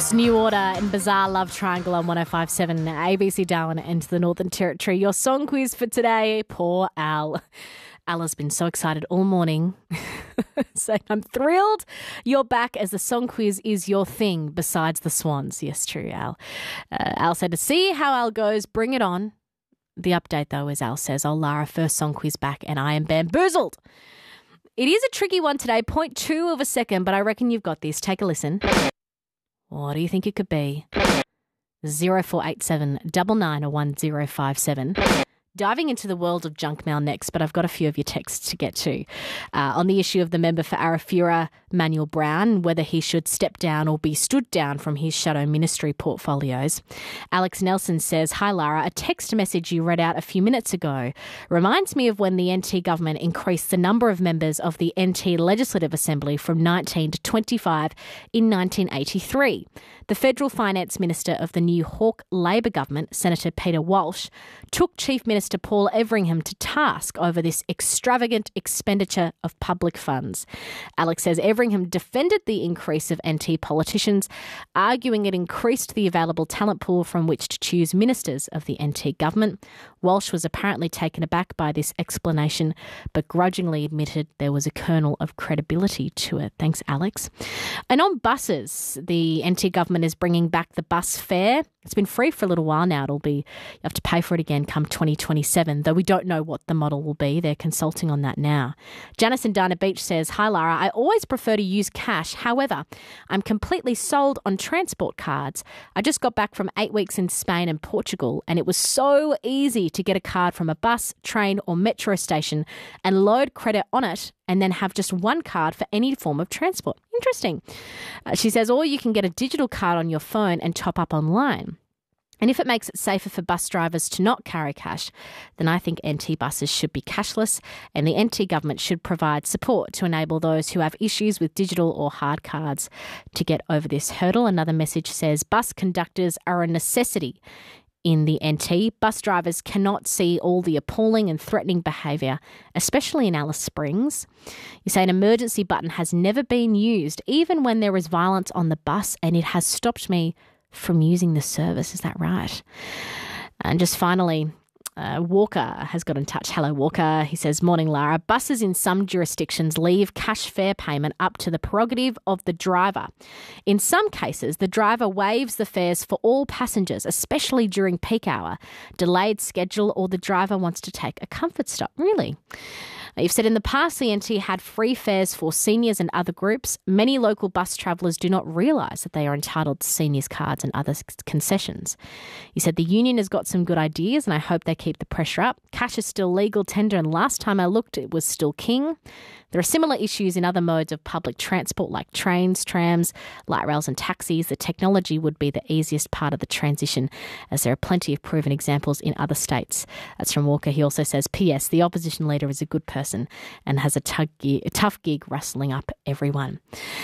It's New Order in Bizarre Love Triangle on 105.7 ABC Darwin and the Northern Territory. Your song quiz for today, poor Al. Al has been so excited all morning, saying, I'm thrilled you're back as the song quiz is your thing besides the Swans. Yes, true, Al. Al said to see how Al goes, bring it on. The update, though, is Al says, oh, Lara, first song quiz back and I am bamboozled. It is a tricky one today, 0.2 of a second, but I reckon you've got this. Take a listen. What do you think it could be? 0487 991057. Diving into the world of junk mail next, but I've got a few of your texts to get to. On the issue of the member for Arafura, Manuel Brown, whether he should step down or be stood down from his shadow ministry portfolios. Alex Nelson says, hi Lara, a text message you read out a few minutes ago reminds me of when the NT government increased the number of members of the NT Legislative Assembly from 19 to 25 in 1983. The Federal Finance Minister of the New Hawke Labor government, Senator Peter Walsh, took Chief Minister Paul Everingham to task over this extravagant expenditure of public funds. Alex says Everingham defended the increase of NT politicians, arguing it increased the available talent pool from which to choose ministers of the NT government. Walsh was apparently taken aback by this explanation, but grudgingly admitted there was a kernel of credibility to it. Thanks, Alex. And on buses, the NT government is bringing back the bus fare. It's been free for a little while now. You have to pay for it again come 2027, though we don't know what the model will be. They're consulting on that now. Janice in Dana Beach says, hi Lara, I always prefer to use cash. However, I'm completely sold on transport cards. I just got back from 8 weeks in Spain and Portugal, and it was so easy to get a card from a bus, train or metro station and load credit on it and then have just one card for any form of transport. Interesting. She says, or you can get a digital card on your phone and top up online. And if it makes it safer for bus drivers to not carry cash, then I think NT buses should be cashless and the NT government should provide support to enable those who have issues with digital or hard cards to get over this hurdle. Another message says bus conductors are a necessity in the NT. Bus drivers cannot see all the appalling and threatening behaviour, especially in Alice Springs. You say an emergency button has never been used, even when there is violence on the bus, and it has stopped me from using the service. Is that right? And just finally, Walker has got in touch. Hello, Walker. He says, morning, Lara. Buses in some jurisdictions leave cash fare payment up to the prerogative of the driver. In some cases, the driver waives the fares for all passengers, especially during peak hour, delayed schedule, or the driver wants to take a comfort stop. Really? You've said in the past the NT had free fares for seniors and other groups. Many local bus travellers do not realise that they are entitled to seniors cards and other concessions. You said the union has got some good ideas and I hope they keep the pressure up. Cash is still legal tender and last time I looked it was still king. There are similar issues in other modes of public transport like trains, trams, light rails and taxis. The technology would be the easiest part of the transition as there are plenty of proven examples in other states. That's from Walker. He also says, P.S. the opposition leader is a good person and has a tough gig rustling up everyone.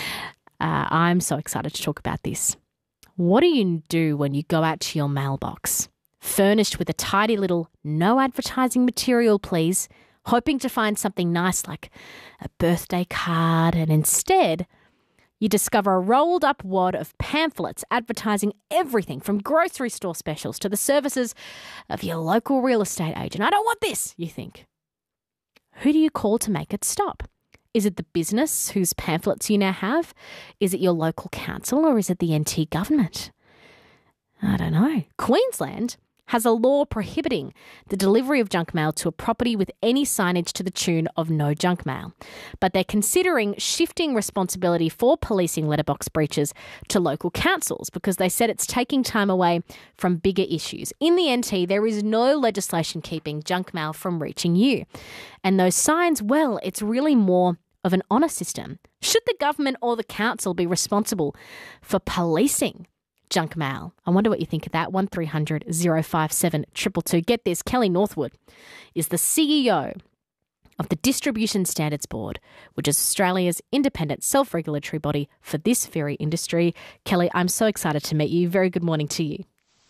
I'm so excited to talk about this. What do you do when you go out to your mailbox, furnished with a tidy little no advertising material, please, hoping to find something nice like a birthday card, and instead you discover a rolled up wad of pamphlets advertising everything from grocery store specials to the services of your local real estate agent? I don't want this, you think. Who do you call to make it stop? Is it the business whose pamphlets you now have? Is it your local council or is it the NT government? I don't know. Queensland has a law prohibiting the delivery of junk mail to a property with any signage to the tune of no junk mail. But they're considering shifting responsibility for policing letterbox breaches to local councils because they said it's taking time away from bigger issues. In the NT, there is no legislation keeping junk mail from reaching you. And those signs, well, it's really more of an honour system. Should the government or the council be responsible for policing junk mail? I wonder what you think of that. 1300 057 222. Get this, Kelly Northwood is the CEO of the Distribution Standards Board, which is Australia's independent self-regulatory body for this very industry. Kelly, I'm so excited to meet you. Very good morning to you.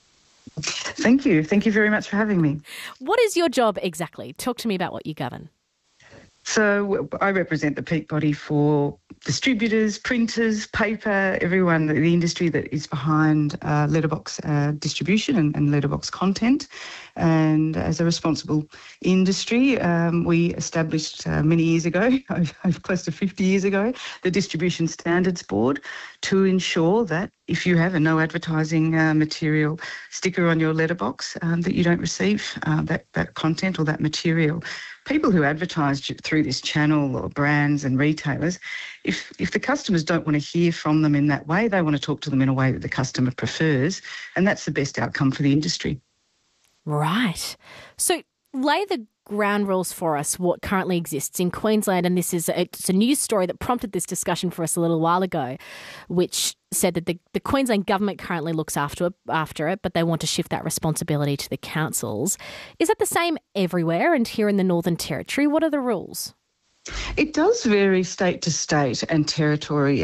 Thank you. Thank you very much for having me. What is your job exactly? Talk to me about what you govern. So I represent the peak body for distributors, printers, paper, everyone, the industry that is behind letterbox distribution and letterbox content. And as a responsible industry, we established many years ago, close to 50 years ago, the Distribution Standards Board to ensure that if you have a no advertising material sticker on your letterbox, that you don't receive that content or that material. People who advertise through this channel or brands and retailers, if the customers don't want to hear from them in that way, they want to talk to them in a way that the customer prefers, and that's the best outcome for the industry. Right. So lay the ground rules for us, what currently exists in Queensland, and it's a news story that prompted this discussion for us a little while ago, which said that the Queensland government currently looks after it, but they want to shift that responsibility to the councils. Is that the same everywhere? And here in the Northern Territory, what are the rules? It does vary state to state and territory.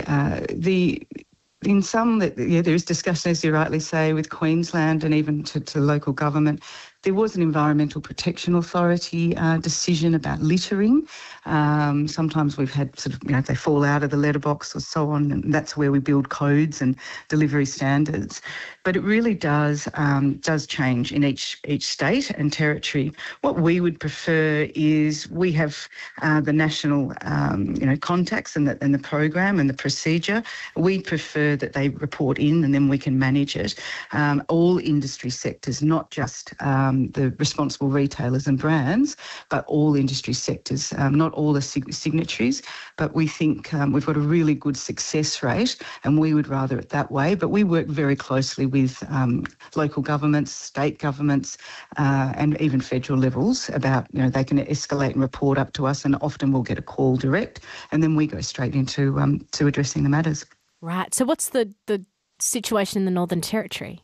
In some, there is discussion, as you rightly say, with Queensland and even to local government. There was an Environmental Protection Authority decision about littering. Sometimes we've had they fall out of the letterbox or so on, and that's where we build codes and delivery standards. But it really does change in each state and territory. What we would prefer is we have the national contacts and the program and the procedure. We prefer that they report in and then we can manage it. All industry sectors, not just the responsible retailers and brands, but all industry sectors, not all the signatories, but we think we've got a really good success rate and we would rather it that way. But we work very closely with local governments, state governments, and even federal levels about, they can escalate and report up to us, and often we'll get a call direct and then we go straight into to addressing the matters. Right. So what's the situation in the Northern Territory?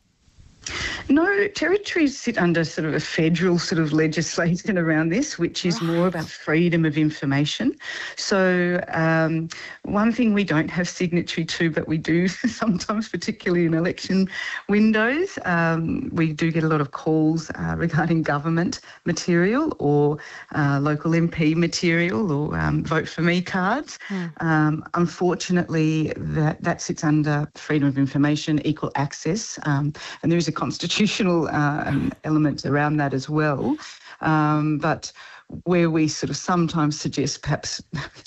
No, territories sit under sort of a federal sort of legislation around this, which is more about freedom of information. So one thing we don't have signatory to, but we do sometimes, particularly in election windows, we do get a lot of calls regarding government material or local MP material or Vote For Me cards. Unfortunately, that sits under freedom of information, equal access, and there is a constitutional element around that as well. But where we sort of sometimes suggest perhaps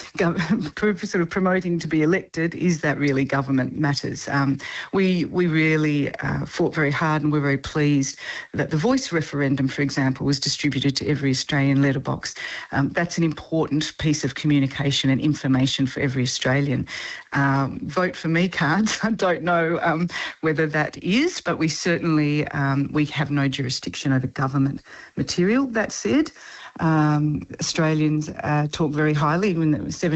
sort of promoting to be elected is that really government matters. We really fought very hard and we're very pleased that the Voice referendum, for example, was distributed to every Australian letterbox. That's an important piece of communication and information for every Australian. Vote For Me cards, I don't know whether that is, but we certainly we have no jurisdiction over government material. That said, Australians talk very highly, when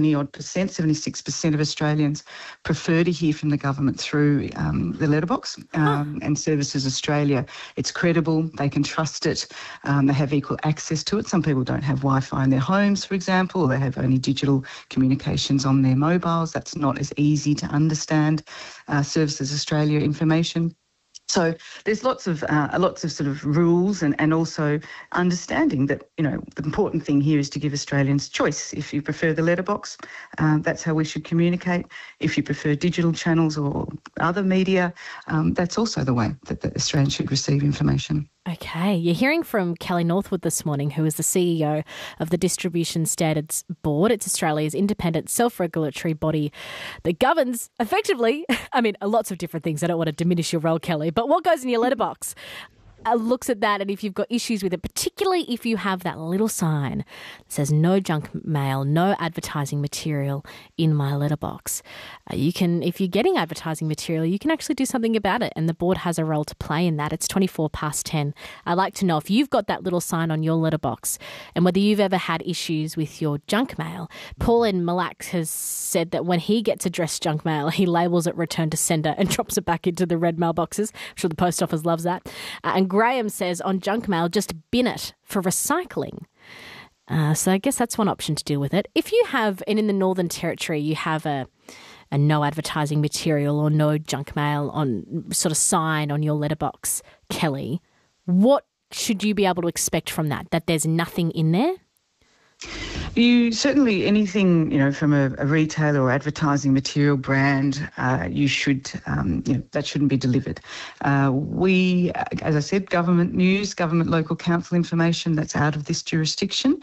76% of Australians prefer to hear from the government through the letterbox and Services Australia. It's credible, they can trust it, they have equal access to it. Some people don't have Wi-Fi in their homes, for example, or they have only digital communications on their mobiles. That's not as easy to understand Services Australia information. So there's lots of sort of rules and also understanding that, the important thing here is to give Australians choice. If you prefer the letterbox, that's how we should communicate. If you prefer digital channels or other media, that's also the way that Australians should receive information. Okay, you're hearing from Kelly Northwood this morning, who is the CEO of the Distribution Standards Board. It's Australia's independent self-regulatory body that governs effectively, lots of different things. I don't want to diminish your role, Kelly, but what goes in your letterbox? Looks at that, and if you've got issues with it, particularly if you have that little sign that says no junk mail, no advertising material in my letterbox, if you're getting advertising material, you can actually do something about it, and the board has a role to play in that. It's 10:24. I'd like to know if you've got that little sign on your letterbox and whether you've ever had issues with your junk mail. Paul in Mille Lacs has said that when he gets addressed junk mail, he labels it return to sender and drops it back into the red mailboxes. I'm sure the post office loves that. And Graham says on junk mail, just bin it for recycling. So I guess that's one option to deal with it. If you have, and in the Northern Territory, you have a no advertising material or no junk mail on sort of sign on your letterbox, Kelly, what should you be able to expect from that? That there's nothing in there? You certainly, anything, from a retailer or advertising material brand, you should, that shouldn't be delivered. We, as I said, government news, government local council information, that's out of this jurisdiction.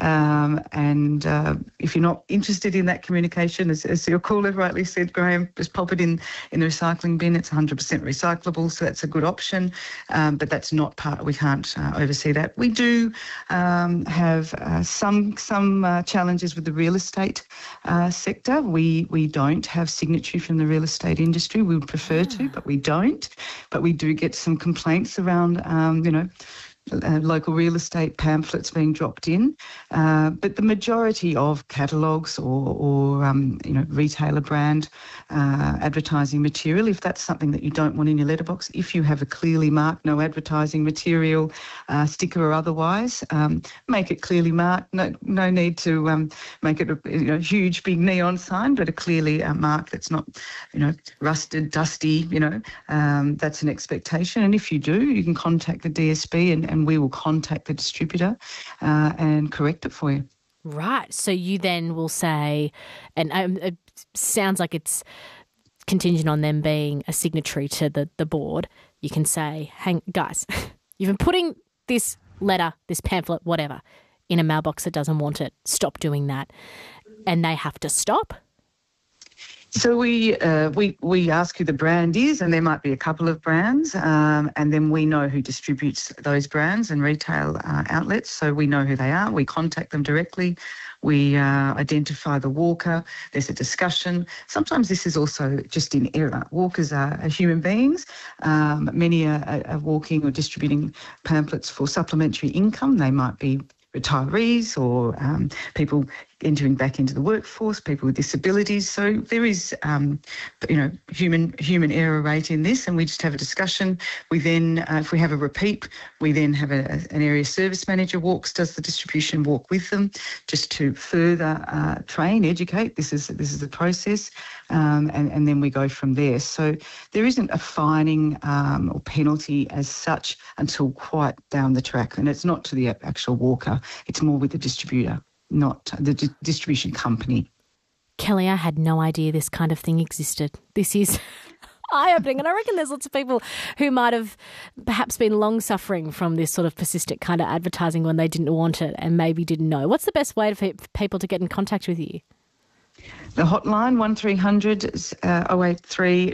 And if you're not interested in that communication, as your caller rightly said, Graham, just pop it in the recycling bin. It's 100% recyclable, so that's a good option. But that's not we can't oversee that. We do have some challenges with the real estate sector. We don't have signatory from the real estate industry. We would prefer to, but we don't. But we do get some complaints around, local real estate pamphlets being dropped in. But the majority of catalogues or retailer brand advertising material, if that's something that you don't want in your letterbox, if you have a clearly marked no advertising material, sticker or otherwise, make it clearly marked. No need to make it a huge big neon sign, but a clearly marked that's not rusted, dusty. That's an expectation. And if you do, you can contact the DSB and we will contact the distributor and correct it for you. Right. So you then will say, and it sounds like it's contingent on them being a signatory to the board. You can say, "Hey, guys, you've been putting this letter, this pamphlet, whatever, in a mailbox that doesn't want it. Stop doing that." And they have to stop. So we ask who the brand is, and there might be a couple of brands, and then we know who distributes those brands and retail outlets. So we know who they are. We contact them directly. We identify the walker. There's a discussion. Sometimes this is also just in error. Walkers are human beings. Many are walking or distributing pamphlets for supplementary income. They might be retirees or people entering back into the workforce, people with disabilities. So there is, human error rate in this, and we just have a discussion. We then, if we have a repeat, we then have an area service manager does the distribution walk with them, just to further train, educate. This is the process, and then we go from there. So there isn't a fining or penalty as such until quite down the track, and it's not to the actual walker. It's more with the distributor, not the distribution company. Kelly, I had no idea this kind of thing existed. This is eye-opening, and I reckon there's lots of people who might have perhaps been long-suffering from this sort of persistent kind of advertising when they didn't want it and maybe didn't know. What's the best way for people to get in contact with you? The hotline, 1300 083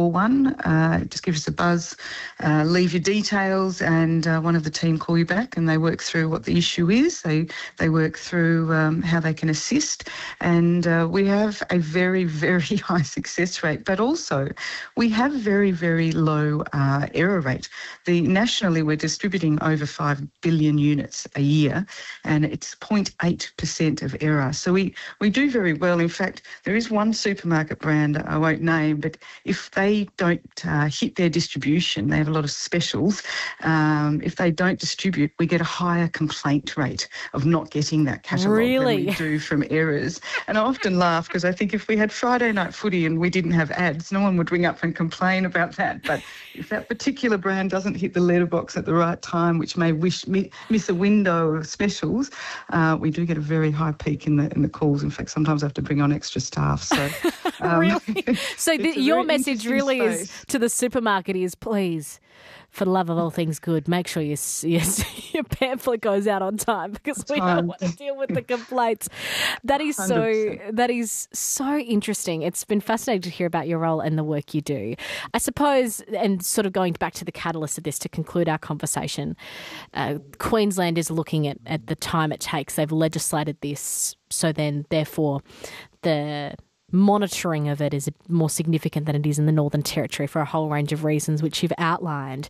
241. Just give us a buzz, leave your details, and one of the team call you back, and they work through what the issue is. They work through how they can assist, and we have a very, very high success rate, but also we have very, very low error rate. Nationally, we're distributing over 5 billion units a year, and it's 0.8% of error. So we do very well. In fact, there is one supermarket brand I won't name, but if they don't hit their distribution, they have a lot of specials. If they don't distribute, we get a higher complaint rate of not getting that catalogue than we do from errors. And I often laugh because I think if we had Friday night footy and we didn't have ads, no one would ring up and complain about that. But if that particular brand doesn't hit the letterbox at the right time, which may miss a window of specials, we do get a very high peak in the calls. In fact, sometimes I have to bring on extra staff. So, really? So your message really space. is to the supermarket is, please, for the love of all things good, make sure your pamphlet goes out on time, because we don't want to deal with the complaints. That is 100%. so interesting. It's been fascinating to hear about your role and the work you do. I suppose, and sort of going back to the catalyst of this to conclude our conversation, Queensland is looking at the time it takes. They've legislated this, so then therefore the monitoring of it is more significant than it is in the Northern Territory for a whole range of reasons which you've outlined.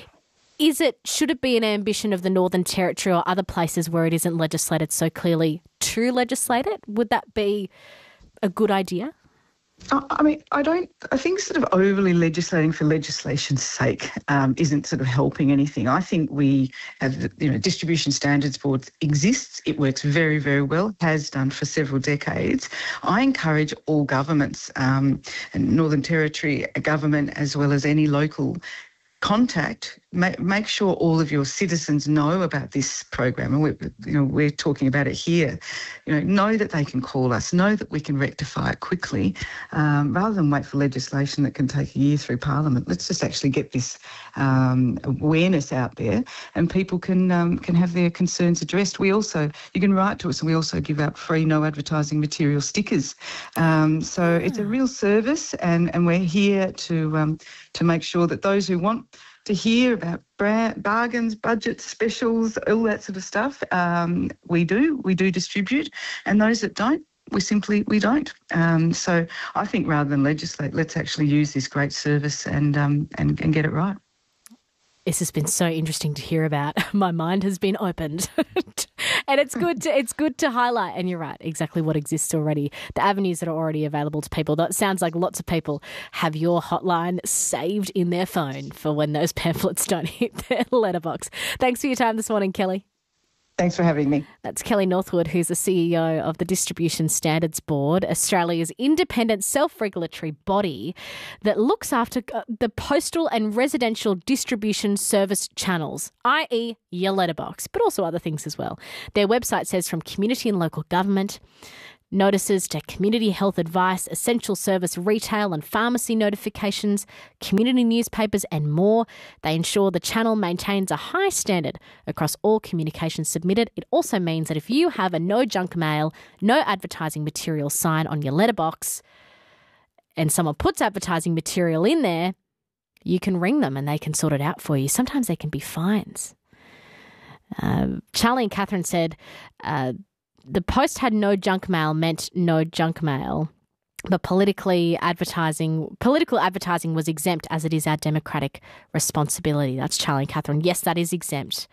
Should it be an ambition of the Northern Territory or other places where it isn't legislated so clearly to legislate it? Would that be a good idea? I think sort of overly legislating for legislation's sake isn't sort of helping anything. I think we have, Distribution Standards Board exists. It works very, very well, has done for several decades. I encourage all governments, and Northern Territory government as well as any local, contact make sure all of your citizens know about this program, and we're talking about it here. Know that they can call us, know that we can rectify it quickly, rather than wait for legislation that can take a year through Parliament. Let's just actually get this awareness out there, and people can have their concerns addressed. You can write to us, and we also give out free no advertising material stickers. So it's a real service, and we're here to make sure that those who want to hear about bargains, budgets, specials, all that sort of stuff, we do distribute, and those that don't, we don't. So I think rather than legislate, let's actually use this great service and get it right. This has been so interesting to hear about. My mind has been opened. And it's good to highlight, and you're right, exactly what exists already, the avenues that are already available to people. That sounds like lots of people have your hotline saved in their phone for when those pamphlets don't hit their letterbox. Thanks for your time this morning, Kelly. Thanks for having me. That's Kelly Northwood, who's the CEO of the Distribution Standards Board, Australia's independent self-regulatory body that looks after the postal and residential distribution service channels, i.e. your letterbox, but also other things as well. Their website says from community and local government, notices to community health advice, essential service retail and pharmacy notifications, community newspapers and more. They ensure the channel maintains a high standard across all communications submitted. It also means that if you have a no junk mail, no advertising material sign on your letterbox and someone puts advertising material in there, you can ring them and they can sort it out for you. Sometimes they can be fines. Charlie and Catherine said, the post had no junk mail meant no junk mail, but political advertising was exempt as it is our democratic responsibility. That's Charlie and Catherine. Yes, that is exempt,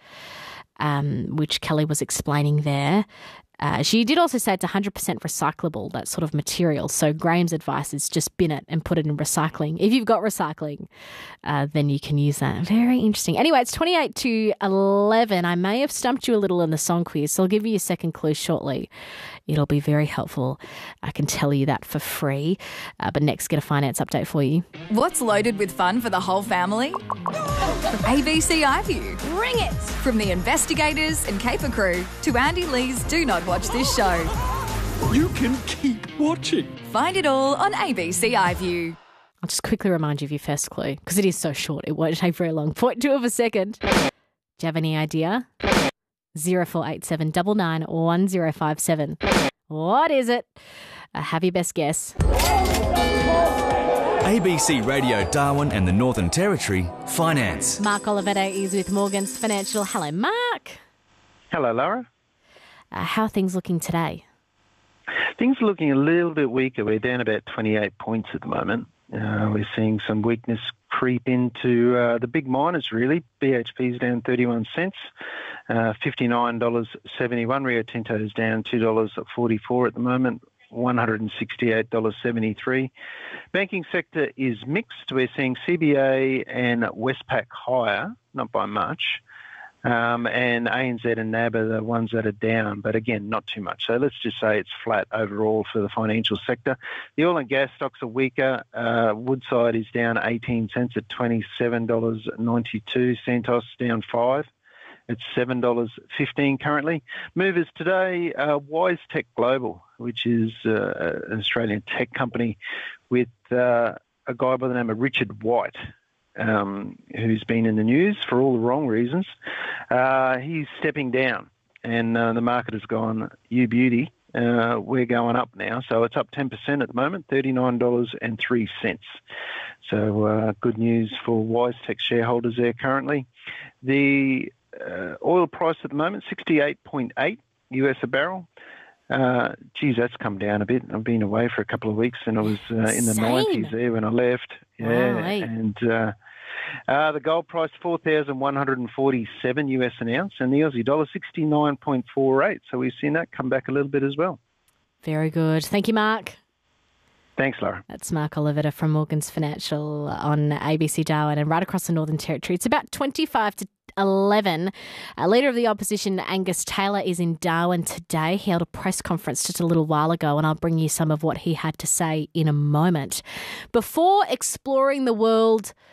which Kelly was explaining there. She did also say it's 100% recyclable, that sort of material. So Graham's advice is just bin it and put it in recycling. If you've got recycling, then you can use that. Very interesting. Anyway, it's 28 to 11. I may have stumped you a little in the song quiz, so I'll give you a second clue shortly. It'll be very helpful. I can tell you that for free. But next, get a finance update for you. What's loaded with fun for the whole family? ABC iView. Bring it! From the investigators and Caper Crew to Andy Lee's Do Not Watch This Show. You can keep watching. Find it all on ABC iView. I'll just quickly remind you of your first clue, because it is so short. It won't take very long. Point two of a second. Do you have any idea? 0487 99 1057. What is it? Have your best guess. ABC Radio Darwin and the Northern Territory, Finance. Mark Olivetta is with Morgans Financial. Hello, Mark. Hello, Laura. How are things looking today? Things are looking a little bit weaker. We're down about 28 points at the moment. We're seeing some weakness creep into the big miners, really. BHP is down 31 cents, $59.71. Rio Tinto is down $2.44 at the moment, $168.73. Banking sector is mixed. We're seeing CBA and Westpac higher, not by much. And ANZ and NAB are the ones that are down, but again, not too much. So let's just say it's flat overall for the financial sector. The oil and gas stocks are weaker. Woodside is down 18 cents at $27.92. Santos down 5. It's $7.15 currently. Movers today, WiseTech Global, which is an Australian tech company with a guy by the name of Richard White, who's been in the news for all the wrong reasons. He's stepping down, and the market has gone, you beauty, we're going up now. So it's up 10% at the moment, $39.03. So good news for WiseTech shareholders there currently. The oil price at the moment, 68.8 US a barrel. Geez, that's come down a bit. I've been away for a couple of weeks, and it was in the 90s there when I left. Yeah, right. And the gold price, 4,147 US an ounce, and the Aussie dollar, 69.48. So we've seen that come back a little bit as well. Very good. Thank you, Mark. Thanks, Laura. That's Mark Olivetta from Morgans Financial on ABC Darwin and right across the Northern Territory. It's about 25 to 11. Leader of the opposition, Angus Taylor, is in Darwin today. He held a press conference just a little while ago, and I'll bring you some of what he had to say in a moment. Before exploring the world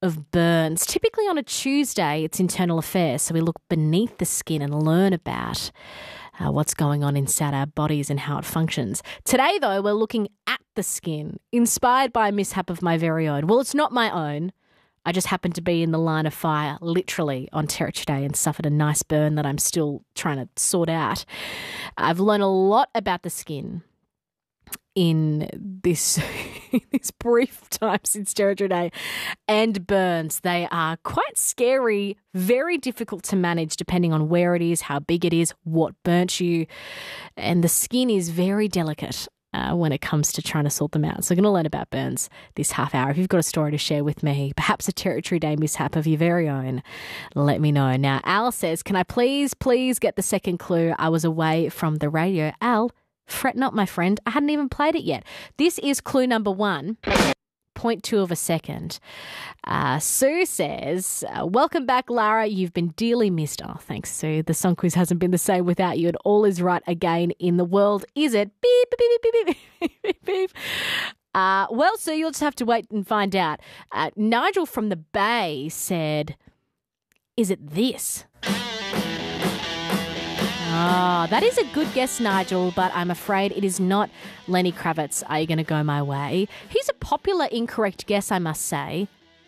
of burns. Typically on a Tuesday, it's internal affairs, so we look beneath the skin and learn about what's going on inside our bodies and how it functions. Today, though, we're looking at the skin, inspired by a mishap of my very own. Well, it's not my own. I just happened to be in the line of fire, literally, on Territory Day and suffered a nice burn that I'm still trying to sort out. I've learned a lot about the skin in this brief time since Territory Day, and burns. They are quite scary, very difficult to manage depending on where it is, how big it is, what burnt you, and the skin is very delicate when it comes to trying to sort them out. So I'm going to learn about burns this half hour. If you've got a story to share with me, perhaps a Territory Day mishap of your very own, let me know. Now, Al says, can I please get the second clue? I was away from the radio. Al, fret not, my friend. I hadn't even played it yet. This is clue number 1. 0.2 of a second. Sue says, welcome back, Lara. You've been dearly missed. Oh, thanks, Sue. The song quiz hasn't been the same without you, and all is right again in the world, is it? Beep, beep, beep, beep, beep, beep, beep. Well, Sue, you'll just have to wait and find out. Nigel from the Bay said, is it this? Oh, that is a good guess, Nigel, but I'm afraid it is not Lenny Kravitz. Are you going to go my way? He's a popular incorrect guess, I must say.